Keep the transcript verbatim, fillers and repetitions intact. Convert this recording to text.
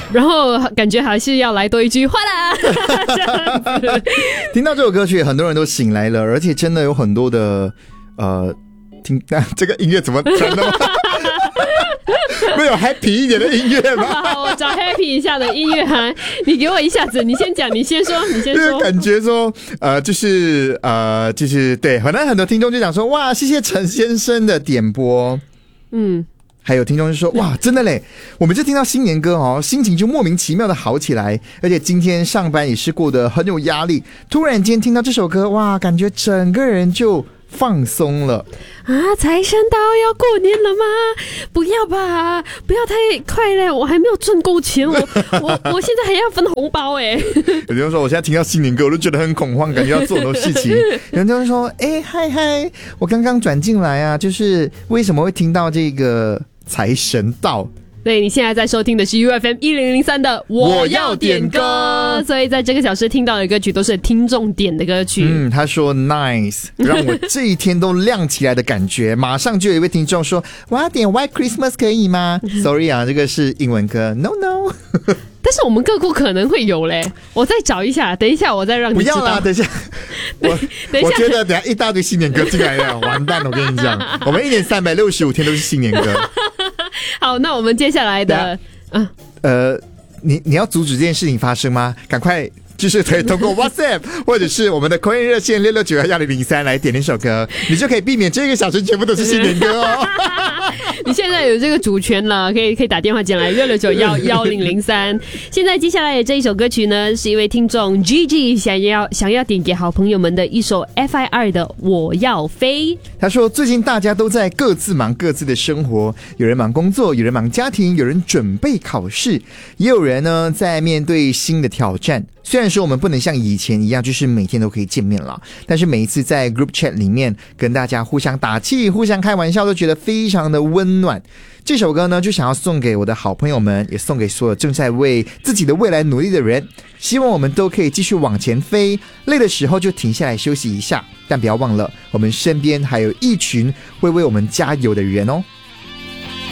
然后感觉还是要来多一句话啦这样子。 听到这首歌曲很多人都醒来了，而且真的有很多的呃听、啊、这个音乐怎么真的吗没有 happy 一点的音乐吗？ 好，我找 happy 一下的音乐哈，你给我一下子，你先讲，你先说，你先说。 就是感觉说，呃，就是呃，就是对，可能很多听众就讲说，哇，谢谢陈先生的点播，嗯，还有听众就说，哇，真的嘞，我们就听到新年歌哦，心情就莫名其妙的好起来，而且今天上班也是过得很有压力，突然间听到这首歌，哇，感觉整个人就放松了啊！财神到要过年了吗？不要吧，不要太快了，我还没有赚够钱，我我我现在还要分红包哎。 有人说我现在听到新年歌，我就觉得很恐慌，感觉要做很多事情。有人就说，哎、欸，嗨嗨，我刚刚转进来啊，就是为什么会听到这个财神到？ 对，你现在在收听的是 U F M 一零零三的我要点歌，所以在这个小时听到的歌曲都是听众点的歌曲。 嗯，他说 nice， 让我这一天都亮起来的感觉。马上就有一位听众说，我要点 White Christmas 可以吗？Sorry 啊，这个是英文歌 ，No No 。 但是我们各国可能会有嘞，我再找一下，等一下我再让你知道。 不要啦，等一下，我等一下，我觉得等一下一大堆新年歌进来了，完蛋了！我跟你讲，我们一年三百六十五天都是新年歌。 好，那我们接下来的， 嗯，呃，你你要阻止这件事情发生吗？赶快。就是可以通过 WhatsApp 或者是我们的口音热线六六九幺幺零零三来点那首歌，你就可以避免这个小时全部都是新年歌哦。 你现在有这个主权了，可以可以打电话进来六六九幺幺零零三。现在接下来的这一首歌曲呢，是一位听众 Gigi 想要想要点给好朋友们的一首 F I R 的《我要飞》。 他说最近大家都在各自忙各自的生活，有人忙工作，有人忙家庭，有人准备考试，也有人呢在面对新的挑战。虽然说我们不能像以前一样就是每天都可以见面了，但是每一次在 group chat 里面跟大家互相打气互相开玩笑都觉得非常的温暖。这首歌呢就想要送给我的好朋友们，也送给所有正在为自己的未来努力的人，希望我们都可以继续往前飞，累的时候就停下来休息一下，但不要忘了我们身边还有一群会为我们加油的人哦。